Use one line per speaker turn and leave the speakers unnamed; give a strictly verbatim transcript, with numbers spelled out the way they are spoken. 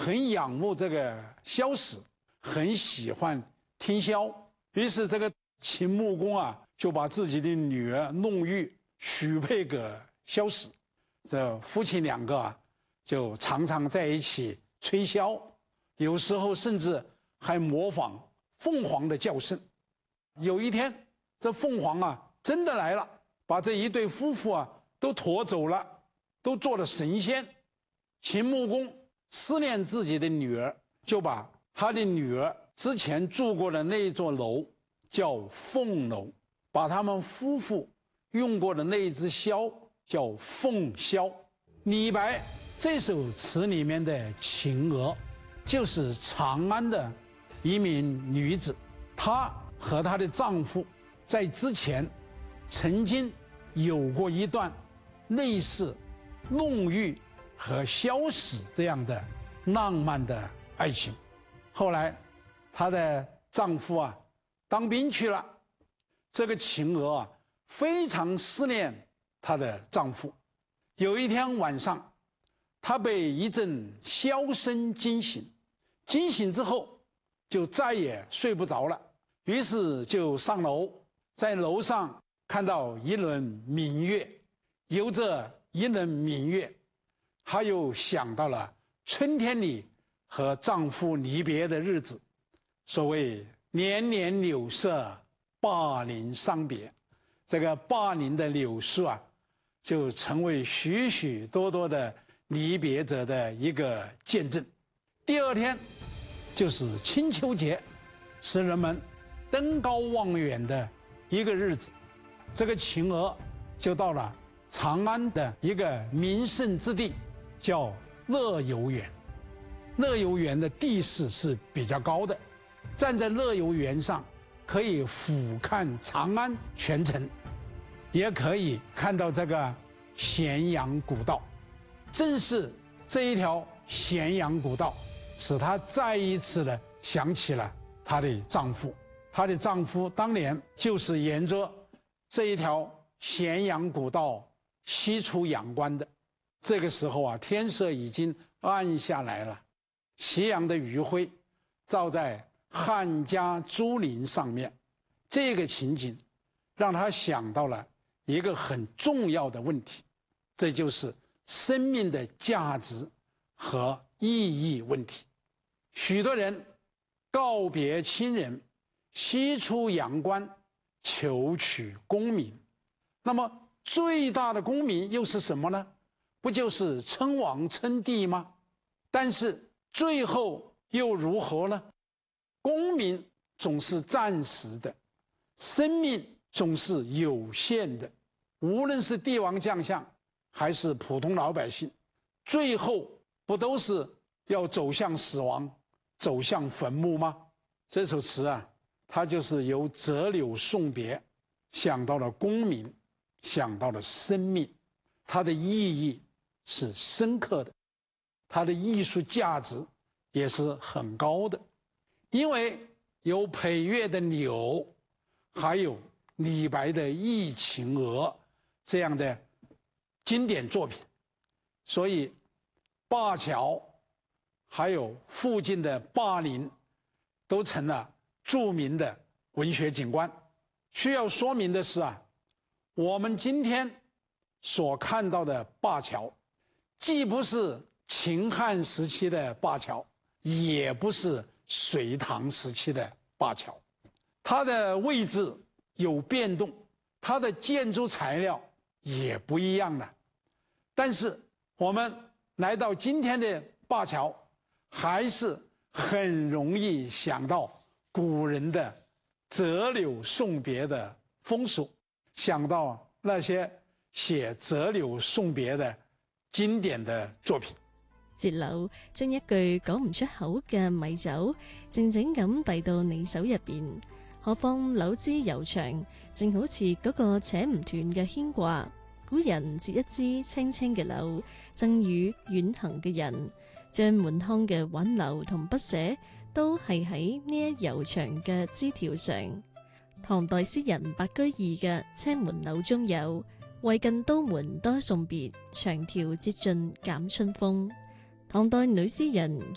很仰慕这个萧史，很喜欢听萧，于是这个秦穆公啊，就把自己的女儿弄玉许配给萧史，这夫妻两个啊，就常常在一起吹箫，有时候甚至还模仿凤凰的叫声。有一天，这凤凰啊真的来了，把这一对夫妇啊都驮走了，都做了神仙。秦穆公思念自己的女儿，就把他的女儿之前住过的那座楼叫凤楼，把他们夫妇用过的那一支箫叫凤箫。李白这首词里面的秦娥，就是长安的一名女子，她和她的丈夫在之前曾经有过一段类似弄玉和萧史这样的浪漫的爱情。后来她的丈夫啊当兵去了，这个秦娥啊非常思念她的丈夫。有一天晚上，她被一阵箫声惊醒，惊醒之后就再也睡不着了，于是就上楼，在楼上看到一轮明月，由这一轮明月，她又想到了春天里和丈夫离别的日子。所谓年年柳色，灞陵伤别，这个灞陵的柳树啊，就成为许许多多的离别者的一个见证。第二天就是清秋节，是人们登高望远的一个日子。这个秦娥就到了长安的一个名胜之地，叫乐游原。乐游原的地势是比较高的，站在乐游原上可以俯瞰长安全城，也可以看到这个咸阳古道。正是这一条咸阳古道，使她再一次的想起了她的丈夫。她的丈夫当年就是沿着这一条咸阳古道西出阳关的。这个时候啊，天色已经暗下来了，夕阳的余晖照在汉家朱陵上面，这个情景让他想到了一个很重要的问题，这就是生命的价值和意义问题。许多人告别亲人，西出阳关，求取功名。那么最大的功名又是什么呢？不就是称王称帝吗？但是最后又如何呢？功名总是暂时的，生命总是有限的。无论是帝王将相还是普通老百姓，最后不都是要走向死亡，走向坟墓吗？这首词啊，它就是由折柳送别想到了功名，想到了生命，它的意义是深刻的，它的艺术价值也是很高的。因为有裴岳的柳，还有李白的《忆秦娥》这样的经典作品，所以灞桥还有附近的灞陵都成了著名的文学景观。需要说明的是啊，我们今天所看到的灞桥，既不是秦汉时期的灞桥，也不是隋唐时期的灞桥，它的位置有变动，它的建筑材料也不一样了。但是我们来到今天的灞桥，还是很容易想到古人的折柳送別的風俗，想到那些寫折柳送別的經典的作品。
節柳將一句講唔出口嘅米酒靜靜咁遞到你手入邊，何況柳枝悠長，正好似嗰個扯唔斷嘅牽掛。古人折一支青青嘅柳，贈予遠行嘅人，將滿腔嘅挽留同不捨都係喺呢一悠長嘅枝條上。唐代詩人白居易嘅《車門柳》中有為近都門多送別，長條折盡減春風。唐代女詩人